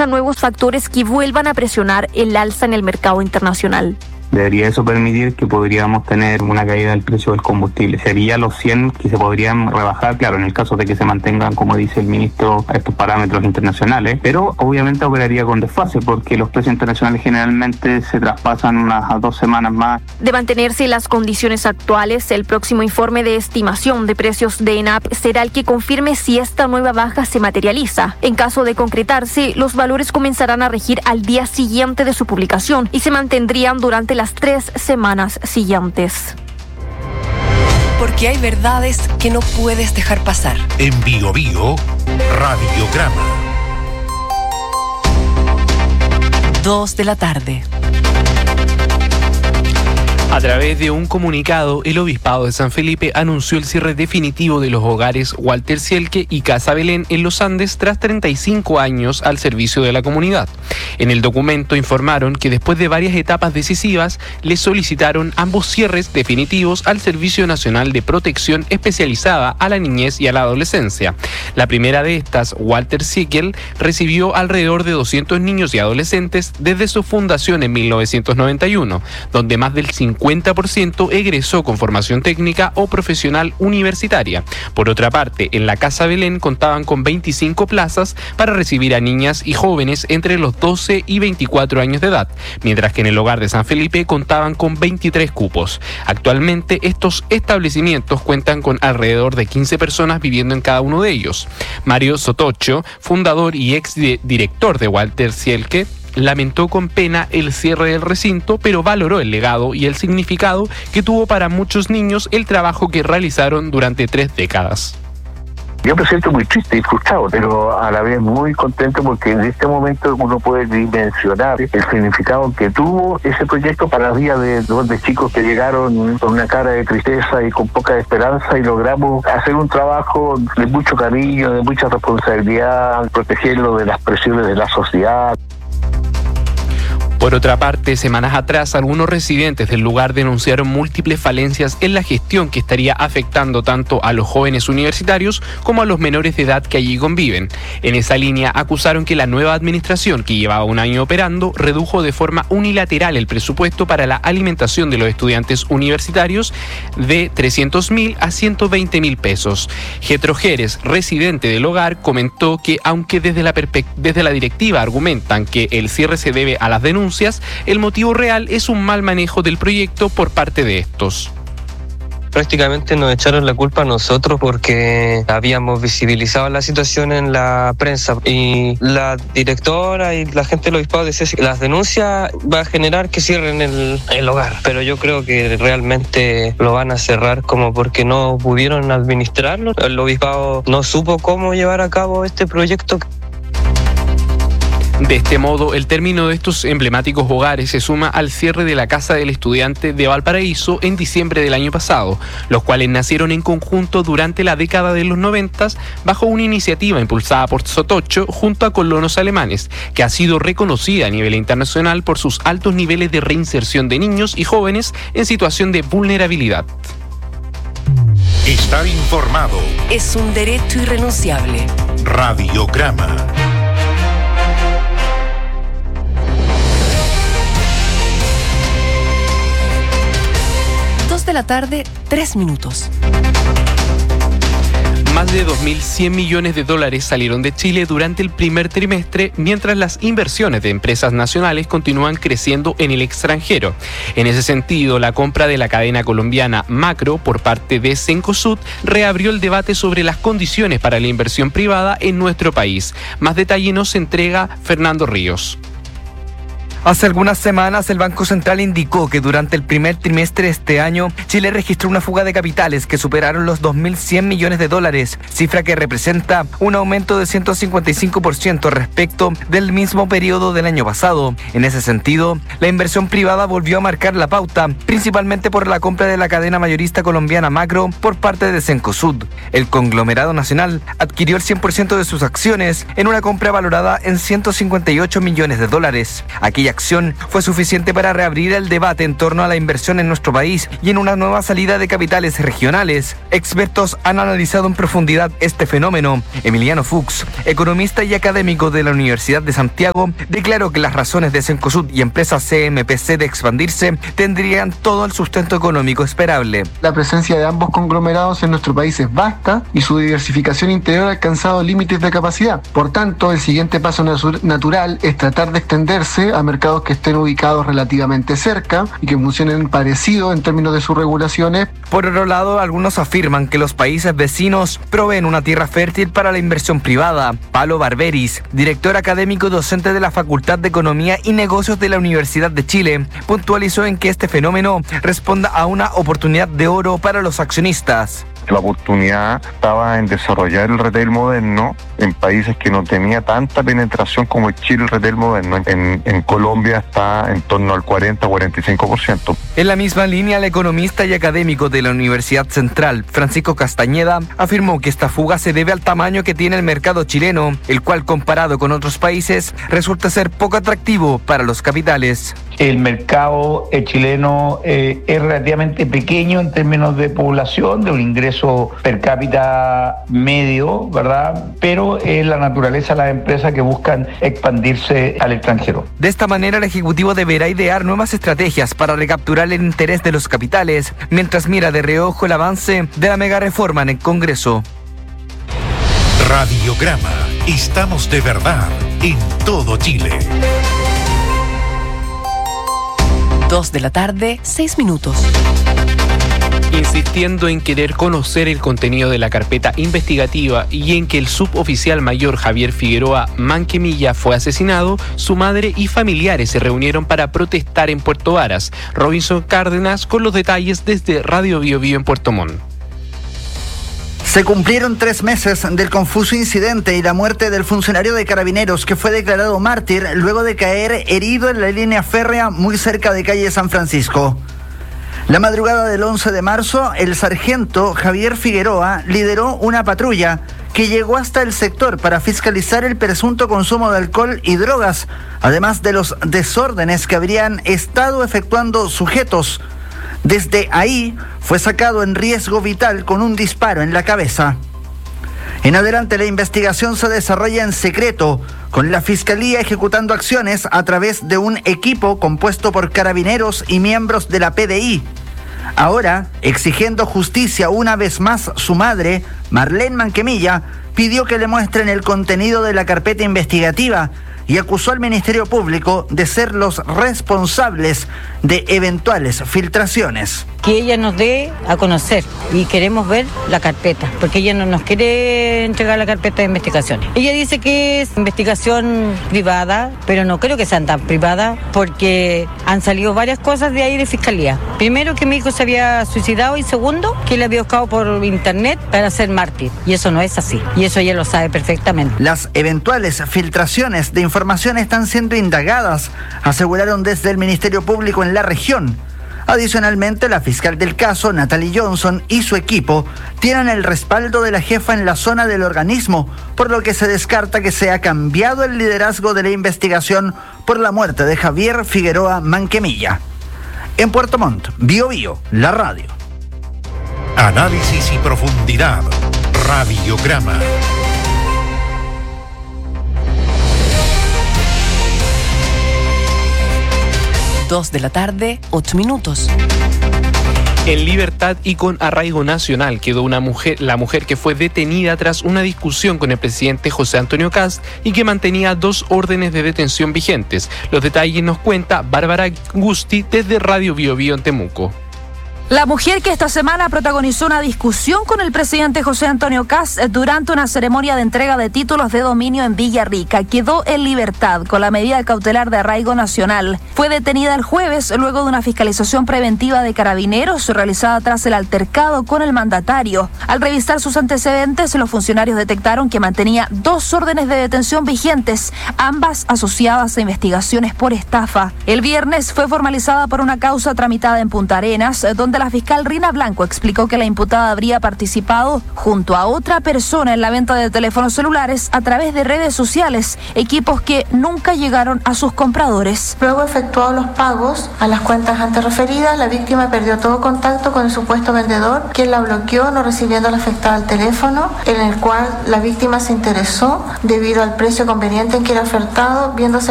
surjan nuevos factores que vuelvan a presionar el alza en el mercado internacional. Debería eso permitir que podríamos tener una caída del precio del combustible. Sería los 100 que se podrían rebajar, claro, en el caso de que se mantengan, como dice el ministro, estos parámetros internacionales, pero obviamente operaría con desfase porque los precios internacionales generalmente se traspasan unas 2 semanas más. De mantenerse las condiciones actuales, el próximo informe de estimación de precios de ENAP será el que confirme si esta nueva baja se materializa. En caso de concretarse, los valores comenzarán a regir al día siguiente de su publicación y se mantendrían durante las 3 semanas siguientes. Porque hay verdades que no puedes dejar pasar. En Bio Bio, Radiograma. 2 de la tarde. A través de un comunicado, el Obispado de San Felipe anunció el cierre definitivo de los hogares Walter Sielke y Casa Belén en los Andes tras 35 años al servicio de la comunidad. En el documento informaron que después de varias etapas decisivas, les solicitaron ambos cierres definitivos al Servicio Nacional de Protección Especializada a la Niñez y a la Adolescencia. La primera de estas, Walter Sielke, recibió alrededor de 200 niños y adolescentes desde su fundación en 1991, donde más del 50% egresó con formación técnica o profesional universitaria. Por otra parte, en la Casa Belén contaban con 25 plazas para recibir a niñas y jóvenes entre los 12 y 24 años de edad, mientras que en el hogar de San Felipe contaban con 23 cupos. Actualmente, estos establecimientos cuentan con alrededor de 15 personas viviendo en cada uno de ellos. Mario Sotocho, fundador y ex director de Walter Sielke, lamentó con pena el cierre del recinto, pero valoró el legado y el significado que tuvo para muchos niños el trabajo que realizaron durante 3 décadas. Yo me siento muy triste y frustrado, pero a la vez muy contento porque en este momento uno puede dimensionar el significado que tuvo ese proyecto para la vida de chicos que llegaron con una cara de tristeza y con poca esperanza y logramos hacer un trabajo de mucho cariño, de mucha responsabilidad, protegerlo de las presiones de la sociedad. Por otra parte, semanas atrás, algunos residentes del lugar denunciaron múltiples falencias en la gestión que estaría afectando tanto a los jóvenes universitarios como a los menores de edad que allí conviven. En esa línea, acusaron que la nueva administración, que llevaba un año operando, redujo de forma unilateral el presupuesto para la alimentación de los estudiantes universitarios de 300.000 a 120.000 pesos. Getro Jerez, residente del hogar, comentó que aunque desde la directiva argumentan que el cierre se debe a las denuncias, el motivo real es un mal manejo del proyecto por parte de estos. Prácticamente nos echaron la culpa a nosotros porque habíamos visibilizado la situación en la prensa y la directora y la gente del obispado decía que las denuncias va a generar que cierren el hogar, pero yo creo que realmente lo van a cerrar como porque no pudieron administrarlo. El obispado no supo cómo llevar a cabo este proyecto. De este modo, el término de estos emblemáticos hogares se suma al cierre de la Casa del Estudiante de Valparaíso en diciembre del año pasado, los cuales nacieron en conjunto durante la década de los 90 bajo una iniciativa impulsada por Sotocho junto a colonos alemanes, que ha sido reconocida a nivel internacional por sus altos niveles de reinserción de niños y jóvenes en situación de vulnerabilidad. Estar informado es un derecho irrenunciable. Radiograma. 2 de la tarde, 3 minutos. Más de 2.100 millones de dólares salieron de Chile durante el primer trimestre, mientras las inversiones de empresas nacionales continúan creciendo en el extranjero. En ese sentido, la compra de la cadena colombiana Macro por parte de Cencosud reabrió el debate sobre las condiciones para la inversión privada en nuestro país. Más detalle nos entrega Fernando Ríos. Hace algunas semanas el Banco Central indicó que durante el primer trimestre de este año Chile registró una fuga de capitales que superaron los 2.100 millones de dólares, cifra que representa un aumento de 155% respecto del mismo periodo del año pasado. En ese sentido, la inversión privada volvió a marcar la pauta, principalmente por la compra de la cadena mayorista colombiana Macro por parte de Cencosud. El conglomerado nacional adquirió el 100% de sus acciones en una compra valorada en 158 millones de dólares. Aquella acción fue suficiente para reabrir el debate en torno a la inversión en nuestro país y en una nueva salida de capitales regionales. Expertos han analizado en profundidad este fenómeno. Emiliano Fuchs, economista y académico de la Universidad de Santiago, declaró que las razones de Cencosud y empresas CMPC de expandirse tendrían todo el sustento económico esperable. La presencia de ambos conglomerados en nuestro país es vasta y su diversificación interior ha alcanzado límites de capacidad. Por tanto, el siguiente paso natural es tratar de extenderse a mercados que estén ubicados relativamente cerca y que funcionen parecido en términos de sus regulaciones. Por otro lado, algunos afirman que los países vecinos proveen una tierra fértil para la inversión privada. Pablo Barberis, director académico y docente de la Facultad de Economía y Negocios de la Universidad de Chile, puntualizó en que este fenómeno responda a una oportunidad de oro para los accionistas. La oportunidad estaba en desarrollar el retail moderno en países que no tenía tanta penetración como en Chile el retail moderno. En Colombia está en torno al 40-45%. En la misma línea, el economista y académico de la Universidad Central, Francisco Castañeda, afirmó que esta fuga se debe al tamaño que tiene el mercado chileno, el cual comparado con otros países resulta ser poco atractivo para los capitales. El mercado chileno es relativamente pequeño en términos de población, de un ingreso per cápita medio, ¿verdad? Pero es la naturaleza de las empresas que buscan expandirse al extranjero. De esta manera, el Ejecutivo deberá idear nuevas estrategias para recapturar el interés de los capitales, mientras mira de reojo el avance de la mega reforma en el Congreso. Radiograma. Estamos de verdad en todo Chile. 2 de la tarde, 6 minutos. Insistiendo en querer conocer el contenido de la carpeta investigativa y en que el suboficial mayor Javier Figueroa Manquemilla fue asesinado, su madre y familiares se reunieron para protestar en Puerto Varas. Robinson Cárdenas con los detalles desde Radio Bio Bio en Puerto Montt. Se cumplieron 3 meses del confuso incidente y la muerte del funcionario de Carabineros que fue declarado mártir luego de caer herido en la línea férrea muy cerca de calle San Francisco. La madrugada del 11 de marzo, el sargento Javier Figueroa lideró una patrulla que llegó hasta el sector para fiscalizar el presunto consumo de alcohol y drogas, además de los desórdenes que habrían estado efectuando sujetos. Desde ahí fue sacado en riesgo vital con un disparo en la cabeza. En adelante la investigación se desarrolla en secreto, con la Fiscalía ejecutando acciones a través de un equipo compuesto por carabineros y miembros de la PDI. Ahora, exigiendo justicia una vez más, su madre, Marlene Manquemilla, pidió que le muestren el contenido de la carpeta investigativa y acusó al Ministerio Público de ser los responsables de eventuales filtraciones. Que ella nos dé a conocer y queremos ver la carpeta, porque ella no nos quiere entregar la carpeta de investigaciones. Ella dice que es investigación privada, pero no creo que sean tan privada, porque han salido varias cosas de ahí de Fiscalía. Primero, que mi hijo se había suicidado, y segundo, que le había buscado por internet para ser mártir, y eso no es así, y eso ella lo sabe perfectamente. Las eventuales filtraciones de información están siendo indagadas, aseguraron desde el Ministerio Público en la región. Adicionalmente, la fiscal del caso, Natalie Johnson, y su equipo tienen el respaldo de la jefa en la zona del organismo, por lo que se descarta que se ha cambiado el liderazgo de la investigación por la muerte de Javier Figueroa Manquemilla. En Puerto Montt, Bio Bio, la radio. Análisis y profundidad. Radiograma. 2 de la tarde, 8 minutos. En libertad y con arraigo nacional quedó la mujer que fue detenida tras una discusión con el presidente José Antonio Kast y que mantenía 2 órdenes de detención vigentes. Los detalles nos cuenta Bárbara Gusti desde Radio Bio Bio en Temuco. La mujer que esta semana protagonizó una discusión con el presidente José Antonio Kast durante una ceremonia de entrega de títulos de dominio en Villarrica quedó en libertad con la medida cautelar de arraigo nacional. Fue detenida el jueves luego de una fiscalización preventiva de Carabineros realizada tras el altercado con el mandatario. Al revisar sus antecedentes, los funcionarios detectaron que mantenía 2 órdenes de detención vigentes, ambas asociadas a investigaciones por estafa. El viernes fue formalizada por una causa tramitada en Punta Arenas, donde la la fiscal Rina Blanco explicó que la imputada habría participado junto a otra persona en la venta de teléfonos celulares a través de redes sociales, equipos que nunca llegaron a sus compradores. Luego efectuados los pagos a las cuentas antes referidas, la víctima perdió todo contacto con el supuesto vendedor, quien la bloqueó, no recibiendo a la afectada el teléfono, en el cual la víctima se interesó debido al precio conveniente en que era ofertado, viéndose